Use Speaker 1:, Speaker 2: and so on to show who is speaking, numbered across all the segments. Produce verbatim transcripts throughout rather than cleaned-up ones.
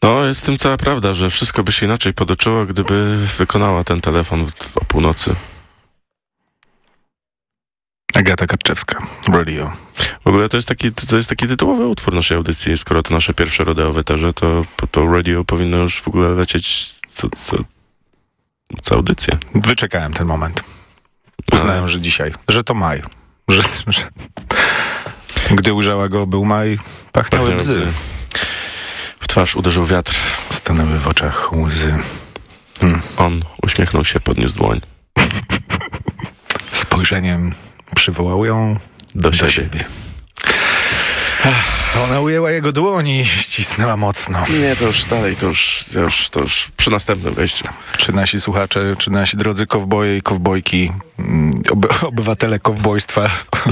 Speaker 1: No, jest w tym cała prawda, że wszystko by się inaczej potoczyło, gdyby wykonała ten telefon w, o północy.
Speaker 2: Agata Karczewska, Radio.
Speaker 1: W ogóle to jest taki, to jest taki tytułowy utwór naszej audycji. Skoro to nasze pierwsze rodeo w eterze, to, to Radio powinno już w ogóle lecieć co, co, co audycję.
Speaker 2: Wyczekałem ten moment. Uznałem, że dzisiaj, że to maj. Że, że... Gdy ujrzała go, był maj, pachniały bzy.
Speaker 1: W twarz uderzył wiatr.
Speaker 2: Stanęły w oczach łzy.
Speaker 1: Hmm. On uśmiechnął się, podniósł dłoń.
Speaker 2: Spojrzeniem przywołał ją do, do siebie. siebie. Ona ujęła jego dłoni i ścisnęła mocno.
Speaker 1: Nie, to już dalej, to już, to już, to już przy następnym wejściu.
Speaker 2: Czy nasi słuchacze, czy nasi drodzy kowboje i kowbojki, oby, obywatele kowbojstwa,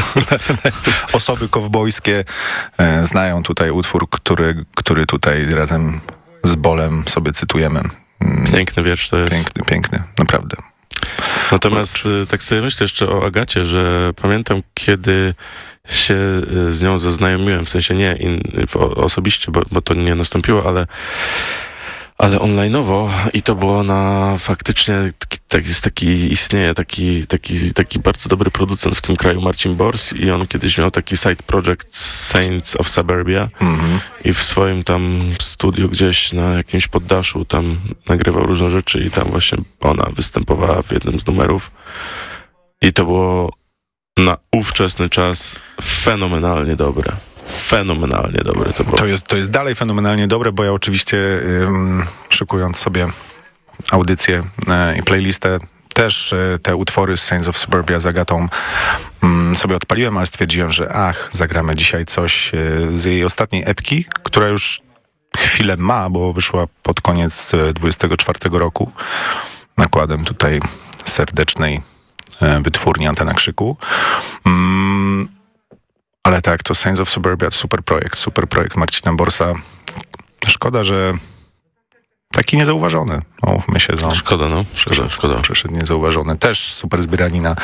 Speaker 2: osoby kowbojskie e, znają tutaj utwór, który, który tutaj razem z Bolem sobie cytujemy.
Speaker 1: Piękny wiersz to jest.
Speaker 2: Piękny, piękny, naprawdę.
Speaker 1: Natomiast Bo... tak sobie myślę jeszcze o Agacie, że pamiętam, kiedy się z nią zaznajomiłem, w sensie nie in, osobiście, bo, bo to nie nastąpiło, ale ale online'owo i to było na faktycznie taki, tak jest taki, istnieje taki, taki, taki bardzo dobry producent w tym kraju, Marcin Bors, i on kiedyś miał taki side project Saints of Suburbia mm-hmm. i w swoim tam studiu gdzieś na jakimś poddaszu tam nagrywał różne rzeczy i tam właśnie ona występowała w jednym z numerów i to było na ówczesny czas fenomenalnie dobre. Fenomenalnie dobre to było.
Speaker 2: To jest, to jest dalej fenomenalnie dobre, bo ja oczywiście ym, szykując sobie audycję y, i playlistę też y, te utwory z Saints of Suburbia z Agatą y, sobie odpaliłem, ale stwierdziłem, że ach, zagramy dzisiaj coś y, z jej ostatniej epki, która już chwilę ma, bo wyszła pod koniec dwudziestego czwartego roku nakładem tutaj serdecznej y, wytwórni Antena Krzyku. Mm, Ale tak, to Saints of Suburbia, super projekt, super projekt Marcina Borsa. Szkoda, że taki niezauważony. O, myślę, że
Speaker 1: szkoda, no. Szkoda, szkoda.
Speaker 2: Przeszedł niezauważony. Też super zbieranina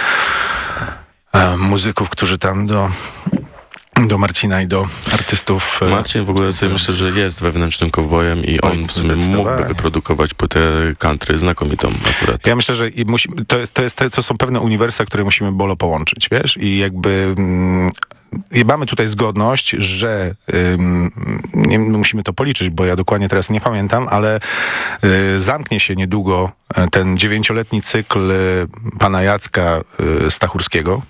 Speaker 2: e, muzyków, którzy tam do, do Marcina i do artystów... E,
Speaker 1: Marcin w ogóle sobie myślę, że jest wewnętrznym kowbojem i on w sumie mógłby wyprodukować płytę country znakomitą akurat.
Speaker 2: Ja myślę, że i musi, to, jest, to, jest, to są pewne uniwersa, które musimy Bolo połączyć, wiesz? I jakby... Mm, I mamy tutaj zgodność, że ym, nie musimy to policzyć, bo ja dokładnie teraz nie pamiętam, ale y, zamknie się niedługo ten dziewięcioletni cykl y, pana Jacka y, Stachurskiego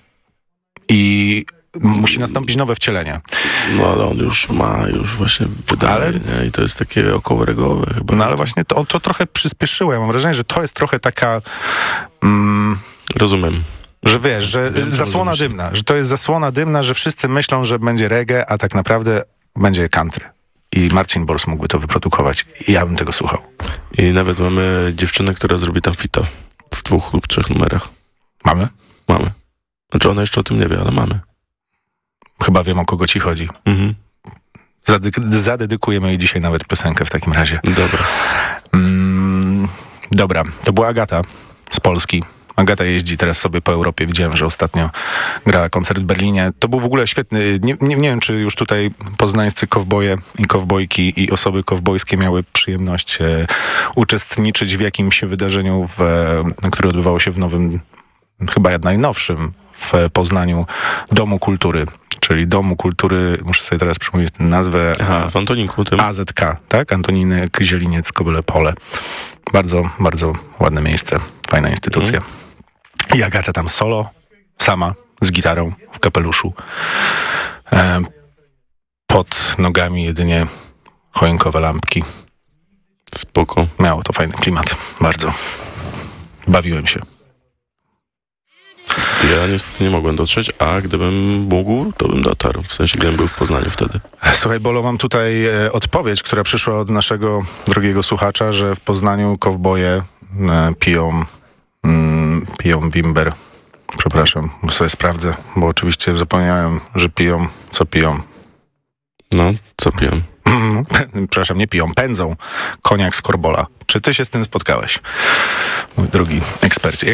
Speaker 2: i musi nastąpić nowe wcielenie.
Speaker 1: No ale on już ma, już właśnie wydaje, ale... nie? I to jest takie okołoregowe chyba.
Speaker 2: No ale właśnie to, to trochę przyspieszyło. Ja mam wrażenie, że to jest trochę taka... Mm,
Speaker 1: Rozumiem.
Speaker 2: Że wiesz, że Wiem, zasłona dymna, że to jest zasłona dymna, że wszyscy myślą, że będzie reggae, a tak naprawdę będzie country. I Marcin Bors mógłby to wyprodukować. I ja bym tego słuchał.
Speaker 1: I nawet mamy dziewczynę, która zrobi tam fita w dwóch lub trzech numerach.
Speaker 2: Mamy?
Speaker 1: Mamy. Znaczy ona jeszcze o tym nie wie, ale mamy.
Speaker 2: Chyba wiem, o kogo ci chodzi. Mhm. Zady- zadedykujemy jej dzisiaj nawet piosenkę w takim razie.
Speaker 1: Dobra. Mm,
Speaker 2: dobra, to była Agata z Polski. Agata jeździ teraz sobie po Europie. Widziałem, że ostatnio grała koncert w Berlinie. To był w ogóle świetny... Nie, nie, nie wiem, czy już tutaj poznańscy kowboje i kowbojki i osoby kowbojskie miały przyjemność e, uczestniczyć w jakimś wydarzeniu, w, e, które odbywało się w nowym, chyba najnowszym w Poznaniu, Domu Kultury. Czyli Domu Kultury, muszę sobie teraz przypomnieć nazwę.
Speaker 1: Aha, w Antoninku tym.
Speaker 2: A Z K, tak? Antoniny Zieliniec, Kobyle Pole. Bardzo, bardzo ładne miejsce. Fajna instytucja. Mm. I Agata tam solo, sama, z gitarą, w kapeluszu. E, pod nogami jedynie choinkowe lampki.
Speaker 1: Spoko.
Speaker 2: Miało to fajny klimat. Bardzo. Bawiłem się.
Speaker 1: Ja niestety nie mogłem dotrzeć, a gdybym mógł, to bym dotarł. W sensie, gdybym był w Poznaniu wtedy.
Speaker 2: Słuchaj, Bolo, mam tutaj e, odpowiedź, która przyszła od naszego drogiego słuchacza, że w Poznaniu kowboje e, piją mm, piją bimber. Przepraszam, bo sobie sprawdzę, bo oczywiście zapomniałem, że piją. Co piją?
Speaker 1: No, co piją?
Speaker 2: Przepraszam, nie piją, pędzą koniak z Korbola. Czy ty się z tym spotkałeś, mój drogi ekspercie?